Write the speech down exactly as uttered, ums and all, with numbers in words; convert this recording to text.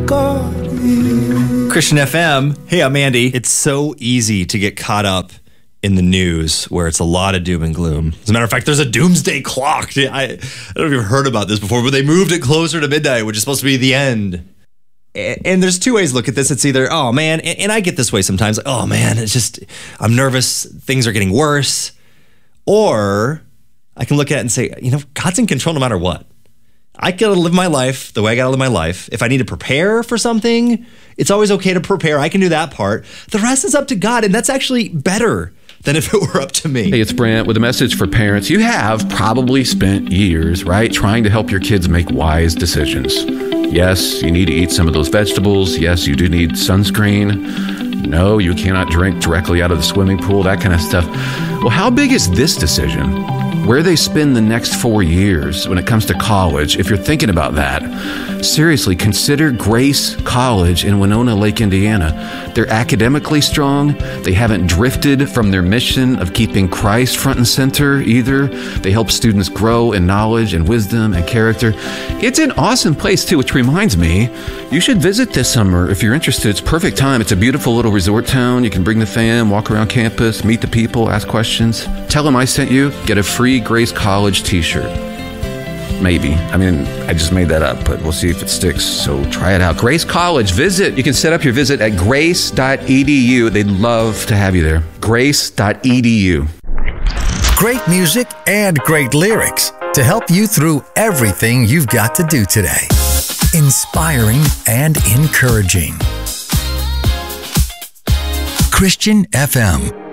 got it. Christian F M. Hey, I'm Andy. It's so easy to get caught up in the news where it's a lot of doom and gloom. As a matter of fact, there's a doomsday clock. I, I don't know if you've heard about this before, but they moved it closer to midnight, which is supposed to be the end. And there's two ways to look at this. It's either, oh man, and I get this way sometimes, like, oh man, it's just, I'm nervous, things are getting worse. Or I can look at it and say, you know, God's in control no matter what. I gotta live my life the way I gotta live my life. If I need to prepare for something, it's always okay to prepare. I can do that part. The rest is up to God, and that's actually better than if it were up to me. Hey, it's Brent with a message for parents. You have probably spent years, right, trying to help your kids make wise decisions. Yes, you need to eat some of those vegetables. Yes, you do need sunscreen. No, you cannot drink directly out of the swimming pool, that kind of stuff. Well, how big is this decision? Where they spend the next four years when it comes to college, if you're thinking about that, seriously, consider Grace College in Winona Lake, Indiana. They're academically strong. They haven't drifted from their mission of keeping Christ front and center either. They help students grow in knowledge and wisdom and character. It's an awesome place too, which reminds me, you should visit this summer if you're interested. It's perfect time. It's a beautiful little resort town. You can bring the fam, walk around campus, meet the people, ask questions. Tell them I sent you. Get a free Grace College t-shirt. Maybe. I mean, I just made that up, but we'll see if it sticks. So try it out. Grace College, visit. You can set up your visit at grace dot e d u. They'd love to have you there. grace dot e d u. Great music and great lyrics to help you through everything you've got to do today. Inspiring and encouraging. Christian F M.